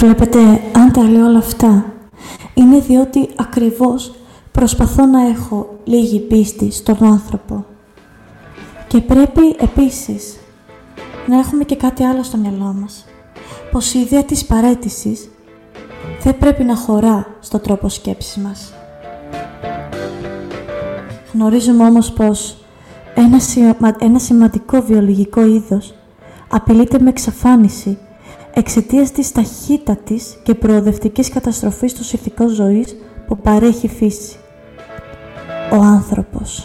Βλέπετε, αν τα λέω όλα αυτά, είναι διότι ακριβώς προσπαθώ να έχω λίγη πίστη στον άνθρωπο. Και πρέπει επίσης να έχουμε και κάτι άλλο στο μυαλό μας. Πως η ιδέα της παραίτησης δεν πρέπει να χωρά στον τρόπο σκέψης μας. Γνωρίζουμε όμως πως ένα σημαντικό βιολογικό είδος απειλείται με εξαφάνιση εξαιτίας της ταχύτατης και προοδευτικής καταστροφής στο ηθικό ζωής που παρέχει η φύση. Ο άνθρωπος.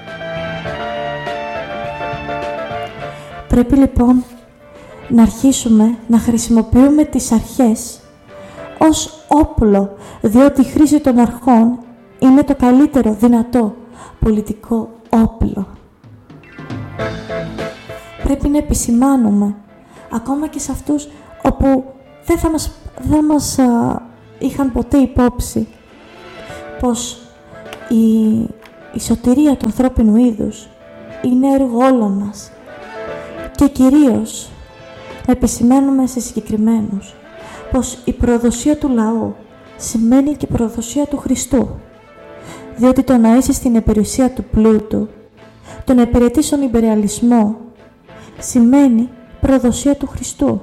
Πρέπει λοιπόν να αρχίσουμε να χρησιμοποιούμε τις αρχές ως όπλο, διότι η χρήση των αρχών είναι το καλύτερο δυνατό πολιτικό όπλο. Πρέπει να επισημάνουμε, ακόμα και σε αυτούς όπου δεν μας είχαν ποτέ υπόψη, πως η σωτηρία του ανθρώπινου είδους είναι έργο όλων μας. Και κυρίως να επισημαίνουμε σε συγκεκριμένους πως η προδοσία του λαού σημαίνει και προδοσία του Χριστού, διότι το να είσαι στην υπηρεσία του πλούτου, το να υπηρετείς τον υπεριαλισμό, σημαίνει προδοσία του Χριστού.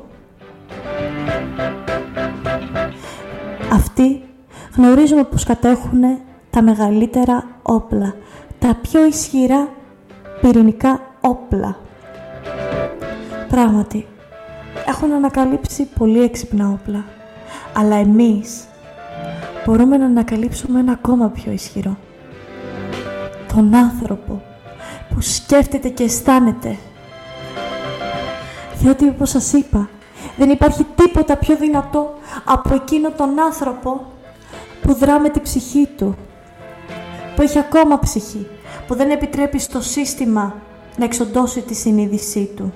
Αυτοί γνωρίζουμε πως κατέχουν τα μεγαλύτερα όπλα, τα πιο ισχυρά πυρηνικά όπλα. Πράγματι, έχουν ανακαλύψει πολύ έξυπνα όπλα, αλλά εμείς μπορούμε να ανακαλύψουμε ένα ακόμα πιο ισχυρό. Τον άνθρωπο που σκέφτεται και αισθάνεται. Διότι, όπως σας είπα, δεν υπάρχει τίποτα πιο δυνατό από εκείνο τον άνθρωπο που δρά με τη ψυχή του, που έχει ακόμα ψυχή, που δεν επιτρέπει στο σύστημα να εξοντώσει τη συνείδησή του.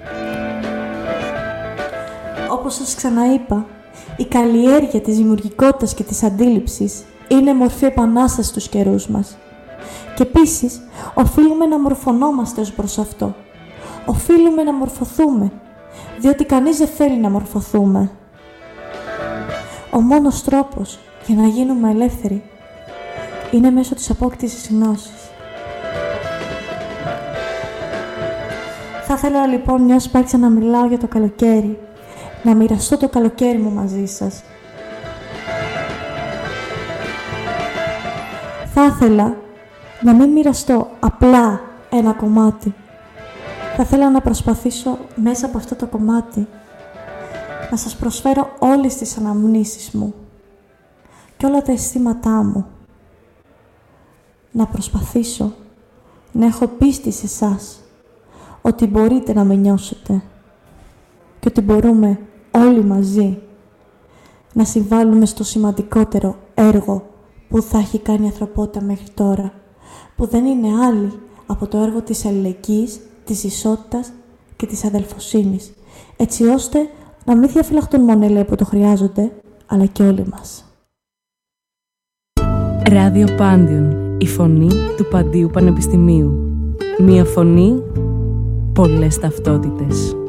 Όπως σας ξαναείπα, η καλλιέργεια της δημιουργικότητας και της αντίληψης είναι μορφή επανάστασης στους καιρούς μας. Και επίσης, οφείλουμε να μορφωνόμαστε ως προς αυτό. Οφείλουμε να μορφωθούμε, διότι κανείς δεν θέλει να μορφωθούμε. Ο μόνος τρόπος για να γίνουμε ελεύθεροι είναι μέσω της απόκτησης γνώσης. Θα ήθελα λοιπόν, μιας που άρχισα να μιλάω για το καλοκαίρι, να μοιραστώ το καλοκαίρι μου μαζί σας. Θα ήθελα να μην μοιραστώ απλά ένα κομμάτι. Θα ήθελα να προσπαθήσω μέσα από αυτό το κομμάτι να σας προσφέρω όλες τις αναμνήσεις μου και όλα τα αισθήματά μου. Να προσπαθήσω να έχω πίστη σε εσάς ότι μπορείτε να με νιώσετε και ότι μπορούμε όλοι μαζί να συμβάλλουμε στο σημαντικότερο έργο που θα έχει κάνει η ανθρωπότητα μέχρι τώρα, που δεν είναι άλλη από το έργο της αλληλεγγύης, της ισότητας και της αδελφοσύνης, έτσι ώστε να μην διαφυλαχτούν μόνο οι που το χρειάζονται, αλλά και όλοι μας. Ράδιο Πάντιον, η φωνή του Παντίου Πανεπιστημίου. Μία φωνή, πολλές ταυτότητες.